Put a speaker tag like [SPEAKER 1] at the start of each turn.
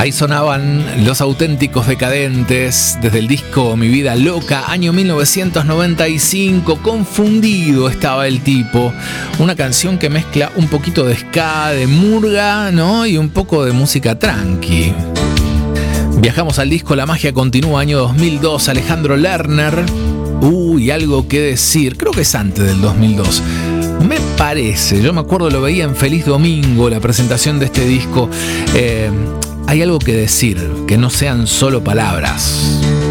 [SPEAKER 1] Ahí sonaban Los Auténticos Decadentes desde el disco Mi Vida Loca, año 1995. Confundido estaba el tipo. Una canción que mezcla un poquito de ska, de murga, ¿no? Y un poco de música tranqui. Viajamos al disco La Magia Continúa, año 2002, Alejandro Lerner. Algo que decir. Creo que es antes del 2002. Me parece, yo me acuerdo, lo veía en Feliz Domingo, la presentación de este disco. Hay algo que decir, que no sean solo palabras.